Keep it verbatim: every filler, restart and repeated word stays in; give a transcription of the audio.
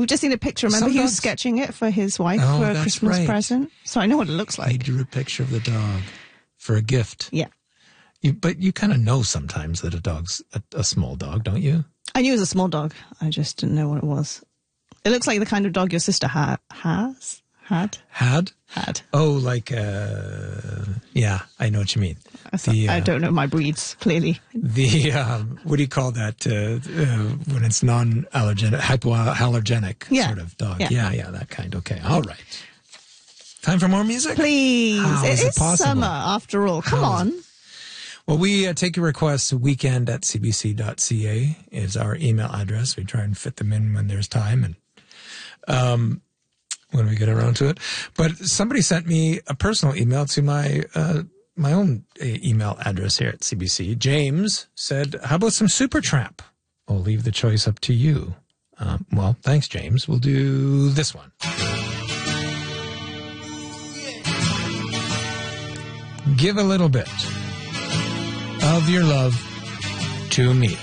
We've just seen a picture. Remember, Some he was dogs- sketching it for his wife Oh, for a that's Christmas right. present. So I know what it looks He like. drew a picture of the dog for a gift. Yeah. You, but you kind of know sometimes that a dog's a, a small dog, don't you? I knew it was a small dog. I just didn't know what it was. It looks like the kind of dog your sister ha- has. Had? Had? Had. Oh, like, uh, yeah, I know what you mean. I, thought, The, uh, I don't know my breeds, clearly. The, um, what do you call that, uh, uh, when it's non-allergenic, hypoallergenic Yeah. sort of dog? Yeah. yeah, yeah, that kind. Okay, all right. Time for more music? Please. How it is it is possible? summer, after all. Come How is on. Well, we uh, take your requests. Weekend at c b c dot c a is our email address. We try and fit them in when there's time and um, when we get around to it. But somebody sent me a personal email to my uh, my own uh, email address here at C B C. James said, how about some Supertramp? I'll leave the choice up to you. Um, well, thanks, James. We'll do this one. Give a little bit of your love to me.